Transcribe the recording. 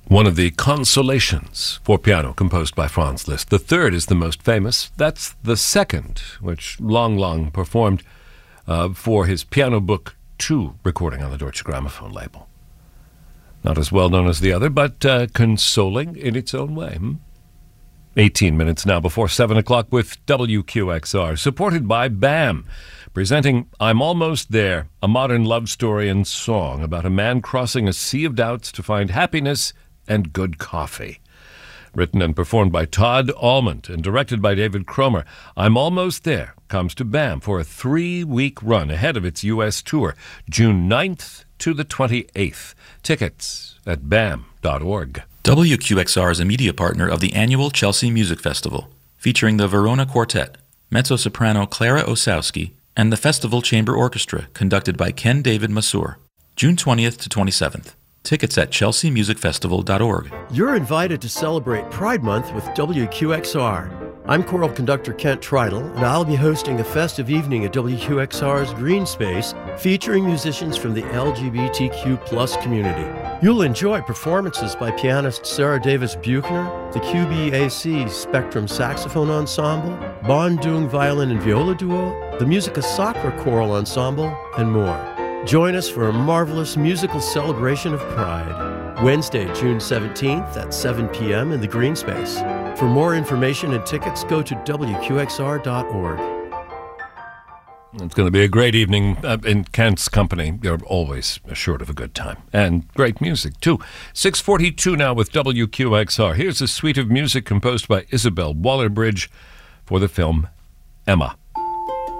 One of the consolations for piano composed by Franz Liszt. The third is the most famous. That's the second, which Lang performed for his Piano Book 2 recording on the Deutsche Grammophon label. Not as well known as the other, but consoling in its own way. 18 minutes now before 7 o'clock with WQXR, supported by BAM, presenting I'm Almost There, a modern love story and song about a man crossing a sea of doubts to find happiness and good coffee. Written and performed by Todd Almond and directed by David Cromer, I'm Almost There comes to BAM for a 3-week run ahead of its U.S. tour, June 9th to the 28th. Tickets at bam.org. WQXR is a media partner of the annual Chelsea Music Festival, featuring the Verona Quartet, mezzo-soprano Clara Osowski, and the Festival Chamber Orchestra, conducted by Ken David Masur. June 20th to 27th. Tickets at chelseamusicfestival.org. You're invited to celebrate Pride Month with WQXR. I'm choral conductor Kent Tridle, and I'll be hosting a festive evening at WQXR's Green Space featuring musicians from the LGBTQ+ community. You'll enjoy performances by pianist Sarah Davis Buchner, the QBAC Spectrum Saxophone Ensemble, Bon Dung Violin and Viola Duo, the Musica Sacra Choral Ensemble, and more. Join us for a marvelous musical celebration of Pride. Wednesday, June 17th at 7 p.m. in the Green Space. For more information and tickets, go to WQXR.org. It's going to be a great evening in Kent's company. You're always assured of a good time. And great music, too. 6:42 now with WQXR. Here's a suite of music composed by Isabel Waller-Bridge for the film Emma.